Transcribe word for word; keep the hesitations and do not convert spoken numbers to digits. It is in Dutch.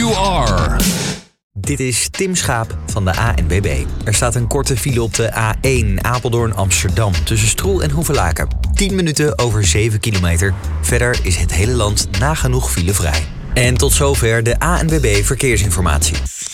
you are. Dit is Tim Schaap van de A N W B. Er staat een korte file op de A één Apeldoorn-Amsterdam tussen Stroel en Hoevelaken. tien minuten over zeven kilometer. Verder is het hele land nagenoeg filevrij. En tot zover de A N W B Verkeersinformatie.